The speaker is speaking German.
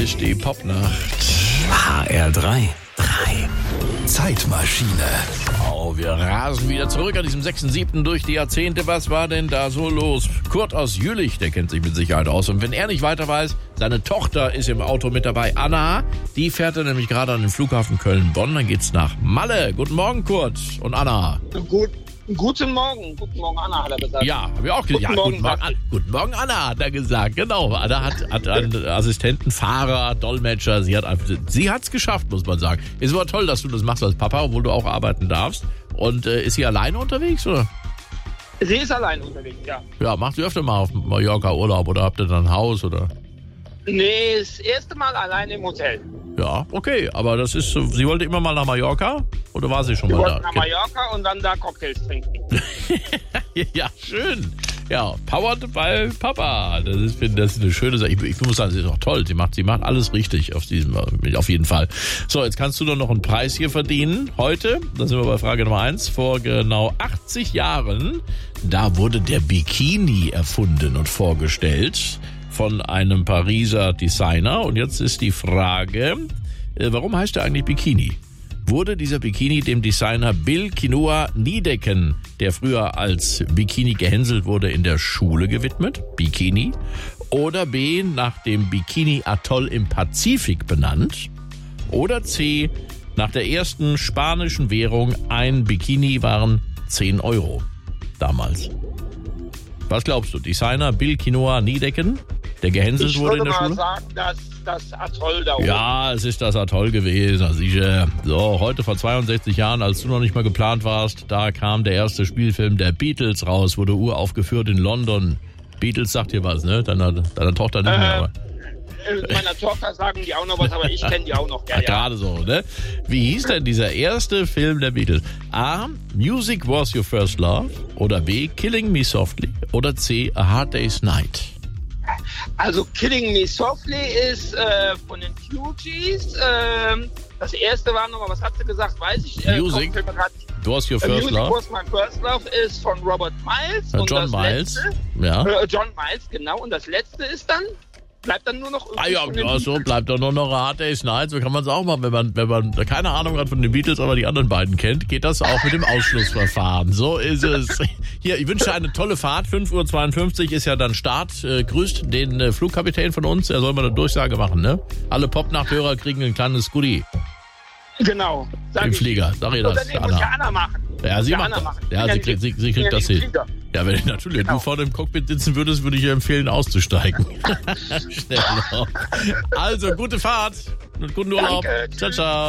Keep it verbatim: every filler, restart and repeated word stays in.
Ist die Popnacht. H R drei. drei. Zeitmaschine. Oh, wir rasen wieder zurück an diesem sechsten siebten durch die Jahrzehnte. Was war denn da so los? Kurt aus Jülich, der kennt sich mit Sicherheit aus. Und wenn er nicht weiter weiß, seine Tochter ist im Auto mit dabei. Anna, die fährt er nämlich gerade an den Flughafen Köln-Bonn. Dann geht's nach Malle. Guten Morgen, Kurt und Anna. Gut. Guten Morgen. Guten Morgen, Anna, hat er gesagt. Ja, habe ich auch gesagt. Guten, ja, Morgen, guten, Morgen, An- guten Morgen, Anna, hat er gesagt. Genau. Anna hat, hat einen Assistenten, Fahrer, Dolmetscher. Sie hat sie hat's geschafft, muss man sagen. Ist aber toll, dass du das machst als Papa, obwohl du auch arbeiten darfst. Und äh, ist sie alleine unterwegs, oder? Sie ist allein unterwegs, ja. Ja, macht sie öfter mal auf Mallorca Urlaub oder habt ihr dann ein Haus, oder? Nee, das erste Mal allein im Hotel. Ja, okay, aber das ist, sie wollte immer mal nach Mallorca oder war sie schon Wir mal wollten da? nach Mallorca und dann da Cocktails trinken. Ja, schön. Ja, powered by Papa. Das ist, finde das ist eine schöne Sache. Ich, ich muss sagen, sie ist auch toll. Sie macht, sie macht alles richtig auf diesem, auf jeden Fall. So, jetzt kannst du doch noch einen Preis hier verdienen. Heute, da sind wir bei Frage Nummer eins, vor genau achtzig Jahren, da wurde der Bikini erfunden und vorgestellt von einem Pariser Designer. Und jetzt ist die Frage, warum heißt er eigentlich Bikini? Wurde dieser Bikini dem Designer Bill Quinoa Niedecken, der früher als Bikini gehänselt wurde, in der Schule gewidmet? Bikini. Oder B, nach dem Bikini-Atoll im Pazifik benannt? Oder C, nach der ersten spanischen Währung, ein Bikini waren zehn Euro. Damals. Was glaubst du? Designer Bill Quinoa Niedecken, der gehänselt wurde in der Schule? Ich würde mal sagen, dass das Atoll da oben. Ja, es ist das Atoll gewesen, sicher. So, heute vor zweiundsechzig Jahren, als du noch nicht mal geplant warst, da kam der erste Spielfilm der Beatles raus, wurde uraufgeführt in London. Beatles sagt dir was, ne? Deiner, deiner Tochter nicht äh, mehr, aber... Meiner Tochter sagen die auch noch was, aber ich kenne die auch noch. Ja, Ach, ja. gerade so, ne? Wie hieß denn dieser erste Film der Beatles? A, Music Was Your First Love? Oder B, Killing Me Softly? Oder C, A Hard Day's Night? Also Killing Me Softly ist äh, von den Fugees. Äh, das erste war nochmal, was hat sie gesagt, weiß ich. Äh, Music Was Your äh, First Music Love? Was My First Love ist von Robert Miles. Äh, und John das Miles, letzte, ja. Äh, John Miles, genau. Und das letzte ist dann, bleibt dann nur noch... Ah ja, von den ja, so Beatles. bleibt doch nur noch A Hard Day's Night. So kann man es auch machen, wenn man, wenn man keine Ahnung hat von den Beatles, aber die anderen beiden kennt, geht das auch mit dem Ausschlussverfahren. So ist es. Hier, ich wünsche eine tolle Fahrt. fünf Uhr zweiundfünfzig ist ja dann Start. Äh, grüßt den äh, Flugkapitän von uns. Er soll mal eine Durchsage machen, ne? Alle Popnachthörer kriegen ein kleines Goodie Genau. Sag im ich. Flieger. Sag ihr das, Und dann muss ja Anna machen. Ja, sie Ja, macht Anna das. machen. Ja, Ja, sie, die- kriegt- sie, sie die- kriegt das die hin. Flieger. Ja, wenn natürlich Genau. du vor dem Cockpit sitzen würdest, würde ich dir empfehlen, auszusteigen. Schnell noch. Also, gute Fahrt und guten Urlaub. Danke. Ciao, ciao.